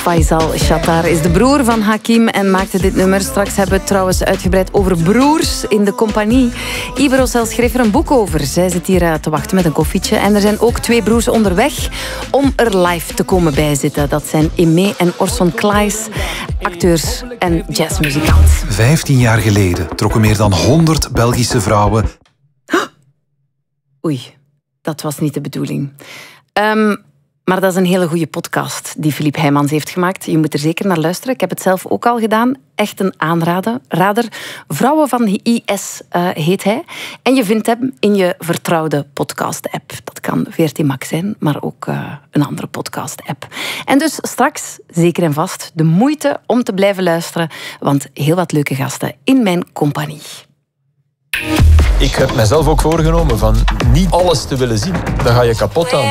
Faisal Shattar is de broer van Hakim en maakte dit nummer. Straks hebben we het trouwens uitgebreid over broers in de compagnie. Iber Ocel schreef er een boek over. Zij zit hier te wachten met een koffietje. En er zijn ook 2 broers onderweg om er live te komen bijzitten. Dat zijn Aimé en Orson Claes, acteurs en jazzmuzikant. 15 jaar geleden trokken meer dan 100 Belgische vrouwen... Oei, dat was niet de bedoeling. Maar dat is een hele goede podcast die Philippe Heijmans heeft gemaakt. Je moet er zeker naar luisteren. Ik heb het zelf ook al gedaan. Echt een aanrader. Vrouwen van IS heet hij. En je vindt hem in je vertrouwde podcast-app. Dat kan VRT Max zijn, maar ook een andere podcast-app. En dus straks, zeker en vast, de moeite om te blijven luisteren. Want heel wat leuke gasten in mijn compagnie. Ik heb mezelf ook voorgenomen van niet alles te willen zien. Dan ga je kapot aan.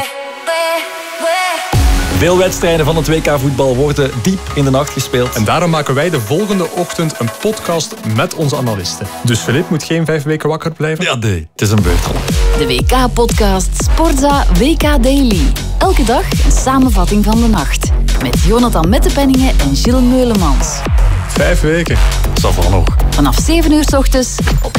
Veel wedstrijden van het WK-voetbal worden diep in de nacht gespeeld. En daarom maken wij de volgende ochtend een podcast met onze analisten. Dus Filip moet geen 5 weken wakker blijven? Ja, nee, het is een beurt al. De WK-podcast Sportza WK Daily. Elke dag een samenvatting van de nacht. Met Jonathan Mettepenningen en Gilles Meulemans. 5 weken. Ça va nog. Vanaf 7 uur 's ochtends op...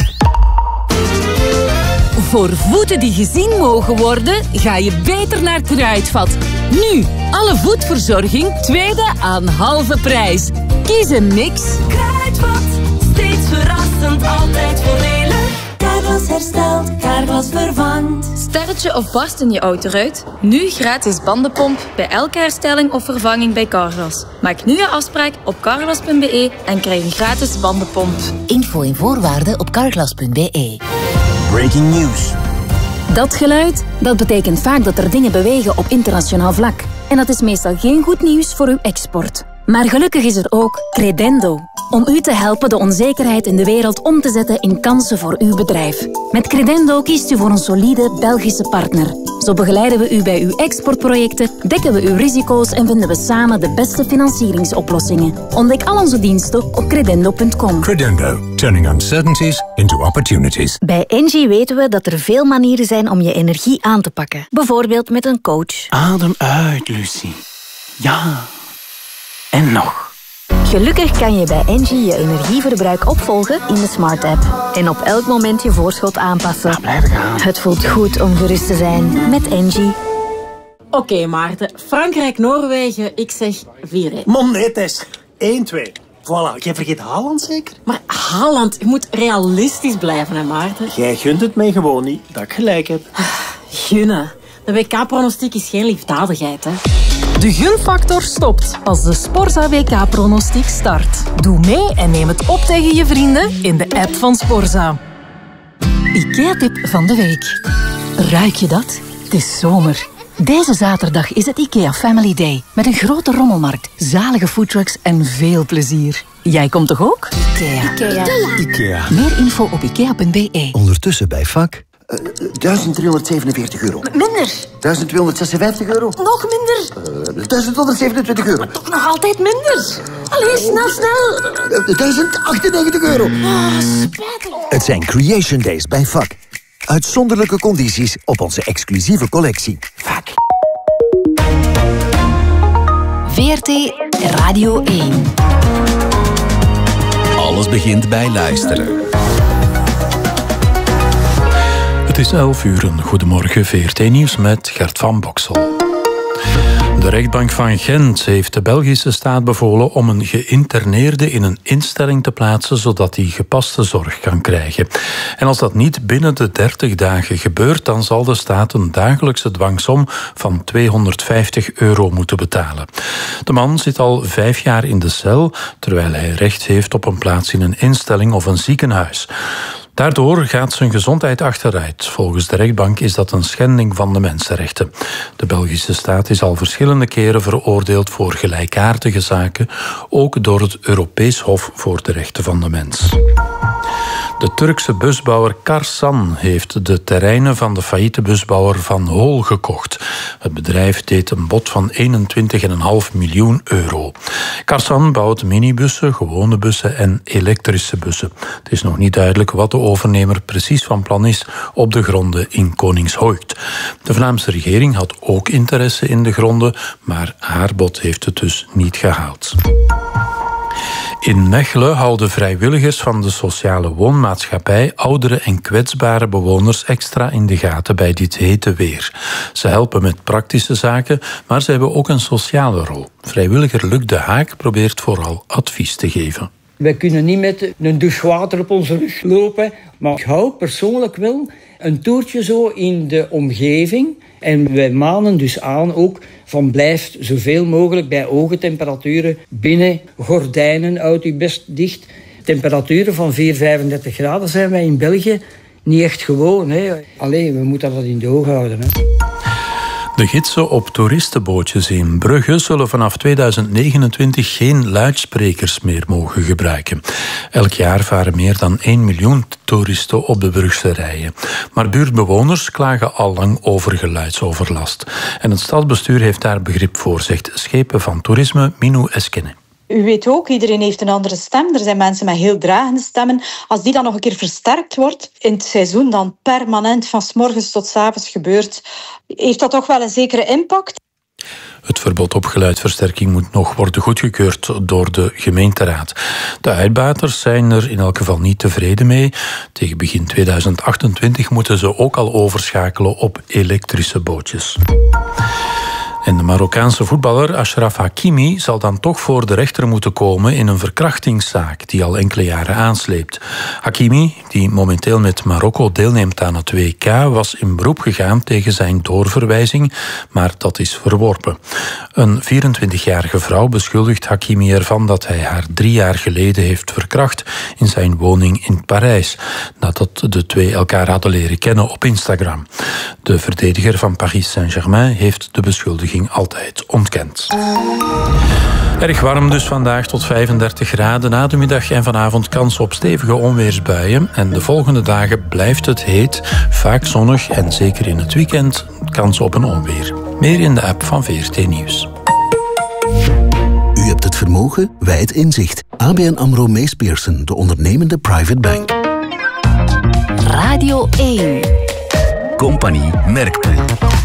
Voor voeten die gezien mogen worden, ga je beter naar Kruidvat. Nu, alle voetverzorging, tweede aan halve prijs. Kies een mix. Kruidvat, steeds verrassend, altijd voordelig. Carglass herstelt, Carglass vervangt. Sterretje of barst in je autoruit? Nu gratis bandenpomp bij elke herstelling of vervanging bij Carglass. Maak nu je afspraak op carglass.be en krijg een gratis bandenpomp. Info en voorwaarden op carglass.be. Breaking news. Dat geluid, dat betekent vaak dat er dingen bewegen op internationaal vlak. En dat is meestal geen goed nieuws voor uw export. Maar gelukkig is er ook Credendo. Om u te helpen de onzekerheid in de wereld om te zetten in kansen voor uw bedrijf. Met Credendo kiest u voor een solide Belgische partner. Zo begeleiden we u bij uw exportprojecten, dekken we uw risico's en vinden we samen de beste financieringsoplossingen. Ontdek al onze diensten op credendo.com. Credendo. Turning uncertainties into opportunities. Bij Engie weten we dat er veel manieren zijn om je energie aan te pakken. Bijvoorbeeld met een coach. Adem uit, Lucie. Ja. En nog. Gelukkig kan je bij Engie je energieverbruik opvolgen in de Smart App. En op elk moment je voorschot aanpassen. Ja, blijven gaan. Het voelt goed om gerust te zijn met Engie. Oké, Maarten. Frankrijk-Noorwegen, ik zeg 4-1. Man, nee, Tess. 1-2. Voilà, jij vergeet Haaland zeker? Maar Haaland, je moet realistisch blijven, hè, Maarten? Jij gunt het mij gewoon niet dat ik gelijk heb. Gunnen. De WK-pronostiek is geen liefdadigheid, hè. De gunfactor stopt als de Sporza WK-pronostiek start. Doe mee en neem het op tegen je vrienden in de app van Sporza. IKEA-tip van de week. Ruik je dat? Het is zomer. Deze zaterdag is het IKEA Family Day. Met een grote rommelmarkt, zalige foodtrucks en veel plezier. Jij komt toch ook? IKEA. Meer info op ikea.be. Ondertussen bij VAK. €1.347. Minder. €1.256. Nog minder. €1.127. Maar toch nog altijd minder. Allee, snel. €1.098. Spijtig. Het zijn Creation Days bij VAK. Uitzonderlijke condities op onze exclusieve collectie. VAK. VRT Radio 1. Alles begint bij luisteren. Het is 11 uur. Goedemorgen, VRT Nieuws met Gert van Boksel. De rechtbank van Gent heeft de Belgische staat bevolen om een geïnterneerde in een instelling te plaatsen, zodat hij gepaste zorg kan krijgen. En als dat niet binnen de 30 dagen gebeurt, dan zal de staat een dagelijkse dwangsom van €250 moeten betalen. De man zit al 5 jaar in de cel, terwijl hij recht heeft op een plaats in een instelling of een ziekenhuis. Daardoor gaat zijn gezondheid achteruit. Volgens de rechtbank is dat een schending van de mensenrechten. De Belgische staat is al verschillende keren veroordeeld voor gelijkaardige zaken, ook door het Europees Hof voor de Rechten van de Mens. De Turkse busbouwer Karsan heeft de terreinen van de failliete busbouwer Van Hool gekocht. Het bedrijf deed een bod van 21,5 miljoen euro. Karsan bouwt minibussen, gewone bussen en elektrische bussen. Het is nog niet duidelijk wat de overnemer precies van plan is op de gronden in Koningshoekt. De Vlaamse regering had ook interesse in de gronden, maar haar bod heeft het dus niet gehaald. In Mechelen houden vrijwilligers van de sociale woonmaatschappij oudere en kwetsbare bewoners extra in de gaten bij dit hete weer. Ze helpen met praktische zaken, maar ze hebben ook een sociale rol. Vrijwilliger Luc de Haak probeert vooral advies te geven. Wij kunnen niet met een douche water op onze rug lopen, maar ik hou persoonlijk wel een toertje zo in de omgeving. En wij manen dus aan ook van blijf zoveel mogelijk bij hoge temperaturen binnen. Gordijnen houdt u best dicht. Temperaturen van 4-35 graden zijn wij in België niet echt gewoon. Allee, we moeten dat in de ogen houden. Hè. De gidsen op toeristenbootjes in Brugge zullen vanaf 2029 geen luidsprekers meer mogen gebruiken. Elk jaar varen meer dan 1 miljoen toeristen op de Brugse rijen. Maar buurtbewoners klagen al lang over geluidsoverlast. En het stadsbestuur heeft daar begrip voor, zegt schepen van toerisme Minou Eskene. U weet ook, iedereen heeft een andere stem. Er zijn mensen met heel dragende stemmen. Als die dan nog een keer versterkt wordt, in het seizoen dan permanent van 's morgens tot 's avonds gebeurt, heeft dat toch wel een zekere impact. Het verbod op geluidversterking moet nog worden goedgekeurd door de gemeenteraad. De uitbaters zijn er in elk geval niet tevreden mee. Tegen begin 2028 moeten ze ook al overschakelen op elektrische bootjes. En de Marokkaanse voetballer Achraf Hakimi zal dan toch voor de rechter moeten komen in een verkrachtingszaak die al enkele jaren aansleept. Hakimi, die momenteel met Marokko deelneemt aan het WK, was in beroep gegaan tegen zijn doorverwijzing, maar dat is verworpen. Een 24-jarige vrouw beschuldigt Hakimi ervan dat hij haar 3 jaar geleden heeft verkracht in zijn woning in Parijs, nadat de twee elkaar hadden leren kennen op Instagram. De verdediger van Paris Saint-Germain heeft de beschuldiging altijd ontkend. Erg warm dus vandaag tot 35 graden. Na de middag en vanavond kans op stevige onweersbuien. En de volgende dagen blijft het heet, vaak zonnig en zeker in het weekend kans op een onweer. Meer in de app van VRT Nieuws. U hebt het vermogen, wij het inzicht. ABN AMRO Mees Pierson, de ondernemende private bank. Radio 1. Compagnie Merkpoel.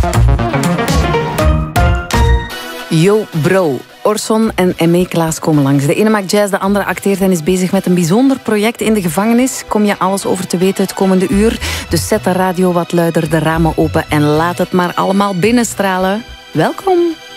Yo bro, Orson en M.E. Klaas komen langs. De ene maakt jazz, de andere acteert en is bezig met een bijzonder project in de gevangenis. Kom je alles over te weten het komende uur. Dus zet de radio wat luider, de ramen open en laat het maar allemaal binnenstralen. Welkom!